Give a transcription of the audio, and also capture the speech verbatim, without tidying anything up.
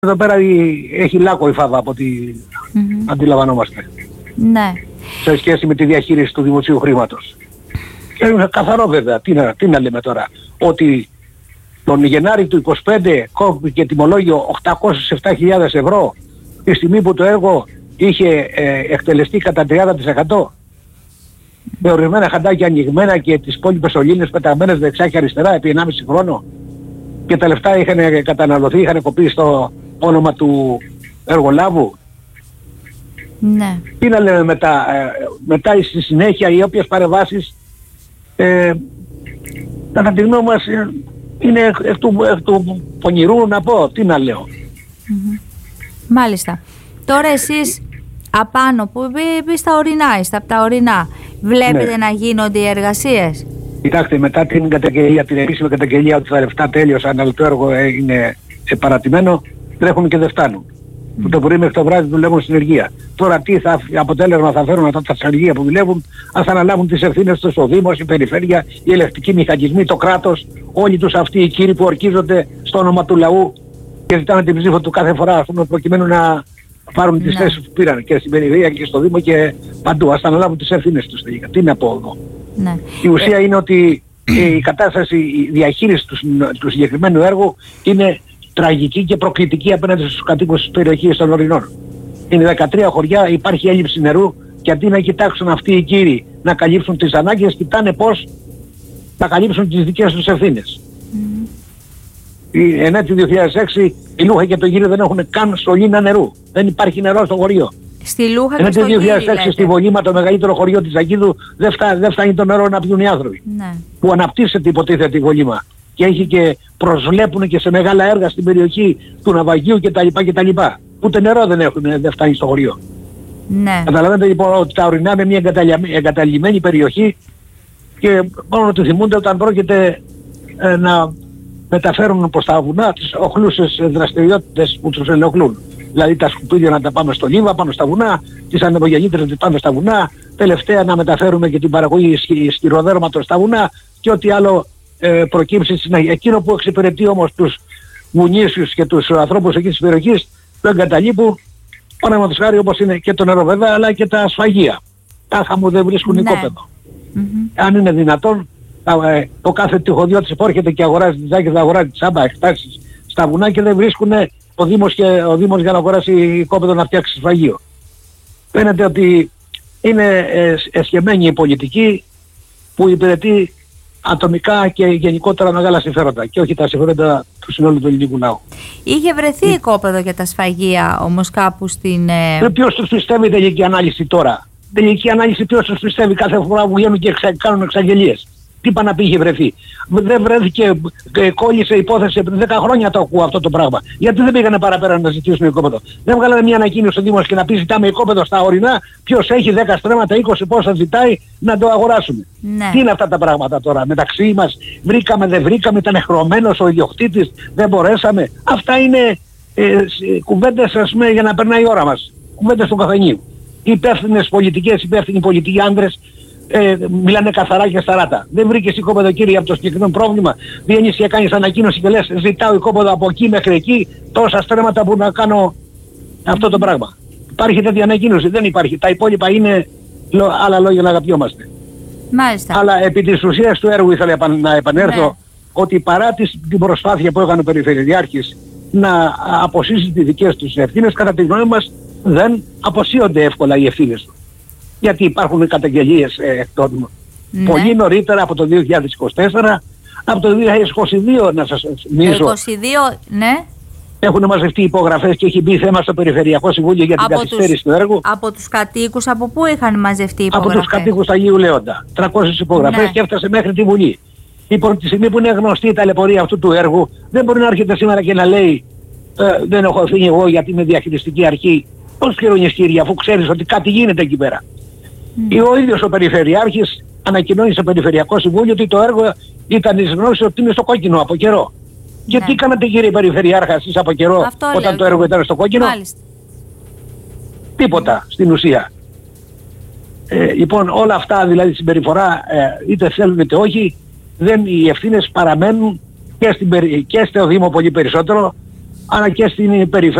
Εδώ πέρα έχει λάκκο η Φάβα από ό,τι mm-hmm. αντιλαμβανόμαστε. Ναι. Σε σχέση με τη διαχείριση του δημοσίου χρήματος. Και είναι καθαρό βέβαια. Τι να, τι να λέμε τώρα. Ότι τον Γενάρη του είκοσι πέντε κόπηκε τιμολόγιο οκτακόσιες επτά χιλιάδες ευρώ τη στιγμή που το έργο είχε ε, εκτελεστεί κατά τριάντα τοις εκατό. Με ορισμένα χαντάκια ανοιγμένα και τις υπόλοιπες σωλήνες πεταγμένες δεξιά και αριστερά επί ενάμιση χρόνο. Και τα λεφτά είχαν καταναλωθεί, είχαν κοπεί στο όνομα του εργολάβου. Ναι. Τι να λέμε μετά, ε, μετά στη συνέχεια οι όποιες παρεμβάσεις ε, κατά τη γνώμη μας ε, είναι εκ, εκ, του, εκ του πονηρού να πω, τι να λέω. Mm-hmm. Μάλιστα. Τώρα εσείς απάνω που μπει στα ορεινά, είστε από τα ορεινά, βλέπετε ναι. να γίνονται οι εργασίες? Κοιτάξτε, μετά την καταγγελία, την επίσημη καταγγελία ότι τα λεφτά τέλειωσαν, αλλά το έργο είναι παρατημένο, τρέχουν και δεν φτάνουν. Mm. Που το πρωί μέχρι το βράδυ δουλεύουν στην εργία. Τώρα τι θα, αποτέλεσμα θα φέρουν αυτά τα εργεία που δουλεύουν, αν θα αναλάβουν τις ευθύνες τους ο Δήμος, η Περιφέρεια, οι ελεκτικοί μηχανισμοί, το κράτος, όλοι τους αυτοί οι κύριοι που ορκίζονται στο όνομα του λαού και ζητάνε την ψήφο του κάθε φορά, ας πούμε, προκειμένου να πάρουν τις θέσεις που πήραν και στην Περιφέρεια και στο Δήμο και παντού. Ας αναλάβουν τις ευθύνες τους. Τι να πω εδώ. Ναι. Η ουσία ε... είναι ότι η κατάσταση, η διαχείριση του, του συγκεκριμένου έργου είναι τραγική και προκλητική απέναντι στους κατοίκους της περιοχής των Ορεινών. Είναι δεκατρία χωριά, υπάρχει έλλειψη νερού και αντί να κοιτάξουν αυτοί οι κύριοι να καλύψουν τις ανάγκες, κοιτάνε πώς θα καλύψουν τις δικές τους ευθύνες. Mm. Εν έτη δύο χιλιάδες έξι η Λούχα και το γύριο δεν έχουν καν σωλήνα νερού. Δεν υπάρχει νερό στο χωριό. Στη Λούχα και στο δύο χιλιάδες έξι στη Βολήμα, το μεγαλύτερο χωριό της Αγγίδου, δεν φτάνει, δεν φτάνει το νερό να πιούν οι άνθρωποι. Ναι. Που αναπτύσσεται υποτίθεται η Βολήμα. Και έχει και προσβλέπουν και σε μεγάλα έργα στην περιοχή του ναυαγίου κτλ. κτλ. Ούτε νερό δεν έχουν, δεν φτάνει στο χωριό. Ναι. Καταλαβαίνετε λοιπόν ότι τα Ορεινά είναι μια εγκαταλειμμένη περιοχή και μόνο του θυμούνται όταν πρόκειται ε, να μεταφέρουν προς τα βουνά τις οχλούσες δραστηριότητες που τους ενοχλούν. Δηλαδή τα σκουπίδια να τα πάμε στο Λίβα, πάνω στα βουνά, τις ανεμογεννήτρες να τις πάμε στα βουνά, τελευταία να μεταφέρουμε και την παραγωγή σκυροδέρματος στα βουνά και ό,τι άλλο ε, προκύψει στην συνέχεια. Εκείνο που εξυπηρετεί όμως τους βουνίσιους και τους ανθρώπους εκεί της περιοχής του εγκαταλείπου, παραδείγματος χάρη όπως είναι και το νερό βέβαια, αλλά και τα σφαγεία. Τάχα μου δεν βρίσκουν ναι. οικόπεδο. Mm-hmm. Αν είναι δυνατόν, το κάθε τυχοδιώτης που έρχεται και αγοράζει τις ζάκες, αγοράζει τις άμπα εκτάσεις στα βουνά και δεν βρίσκουν ο Δήμος, και, ο Δήμος για να αγοράσει οικόπεδο να φτιάξει σφαγείο. Φαίνεται ότι είναι εσχεμένη η πολιτική που υπηρετεί ατομικά και γενικότερα μεγάλα συμφέροντα και όχι τα συμφέροντα του συνόλου του ελληνικού λαού. Είχε βρεθεί mm. οικόπεδο για τα σφαγεία όμως κάπου στην... Ε... Ποιος τους πιστεύει τελική ανάλυση τώρα? Τελική ανάλυση ποιος τους πιστεύει κάθε φορά που βγαίνουν και εξα... κάνουν εξαγγελίες? Τι πάνε να πει είχε βρεθεί? Δεν βρέθηκε, κόλλησε υπόθεση επί δέκα χρόνια το ακούω αυτό το πράγμα. Γιατί δεν πήγανε παραπέρα να ζητήσουν οικόπεδο? Δεν βγάλανε μια ανακοίνωση στο Δήμος και να πει ζητάμε οικόπεδο στα Ορεινά, ποιος έχει δέκα στρέμματα, είκοσι πόσα ζητάει να το αγοράσουμε. Ναι. Τι είναι αυτά τα πράγματα τώρα? Μεταξύ μας βρήκαμε, δεν βρήκαμε, ήταν χρωμένος ο ιδιοκτήτης, δεν μπορέσαμε. Αυτά είναι ε, κουβέντες ας πούμε για να περνάει η ώρα μας. Κουβέντες του καφενείου. Υπεύθυνες πολιτικές, υπεύθυνοι πολιτικοί άντρες Ε, μιλάνε καθαρά και σταράτα. Δεν βρήκες οικόπεδο κύριε από το συγκεκριμένο πρόβλημα. Βγαίνεις και κάνεις ανακοίνωση και λες ζητάω οικόπεδο από εκεί μέχρι εκεί, τόσα στρέμματα που να κάνω αυτό το πράγμα. Υπάρχει τέτοια ανακοίνωση? Δεν υπάρχει. Τα υπόλοιπα είναι λο, άλλα λόγια να αγαπιόμαστε. Μάλιστα. Αλλά επί της ουσίας του έργου ήθελα να επανέλθω ναι. ότι παρά την προσπάθεια που έκανε ο Περιφερειάρχης να αποσύσει τις δικές τους ευθύνες, κατά τη γνώμη μας δεν αποσύονται εύκολα οι ευθύνες του. Γιατί υπάρχουν καταγγελίες ε, των, ναι. πολύ νωρίτερα από το δύο χιλιάδες είκοσι τέσσερα, από το δύο χιλιάδες είκοσι δύο να σας θυμίσω. είκοσι δύο, ναι. Έχουν μαζευτεί υπογραφές και έχει μπει θέμα στο Περιφερειακό Συμβούλιο για την από καθυστέρηση τους, του έργου. Από τους κατοίκους, από πού είχαν μαζευτεί υπογραφές? Από τους κατοίκους του Αγίου Λέοντα. τριακόσιες υπογραφές ναι. και έφτασε μέχρι τη Βουλή. Λοιπόν, τη στιγμή που είναι γνωστή η ταλαιπωρία αυτού του έργου, δεν μπορεί να έρχεται σήμερα και να λέει ε, δεν έχω ευθύνη εγώ γιατί είμαι διαχειριστική αρχή. Πώς πληρώνεις κύριε, αφού ξέρεις ότι κάτι γίνεται εκεί πέρα? Mm. Ο ίδιος ο Περιφερειάρχης ανακοινώνει στο Περιφερειακό Συμβούλιο ότι το έργο ήταν εις γνώση ότι είναι στο κόκκινο από καιρό. Ναι. Και τι κάνατε κύριε Περιφερειάρχα εσείς από καιρό αυτό όταν λέω. Το έργο ήταν στο κόκκινο? Μάλιστα. Τίποτα στην ουσία. Ε, λοιπόν όλα αυτά δηλαδή συμπεριφορά ε, είτε θέλουν είτε όχι, δεν, οι ευθύνες παραμένουν και, στην, και στο Δήμο πολύ περισσότερο αλλά και στην περιφέρεια